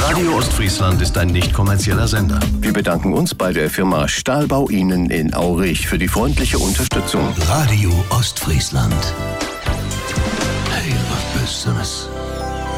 Radio Ostfriesland ist ein nicht kommerzieller Sender. Wir bedanken uns bei der Firma Stahlbau Ihnen in Aurich für die freundliche Unterstützung. Radio Ostfriesland. Hey, was Besseres.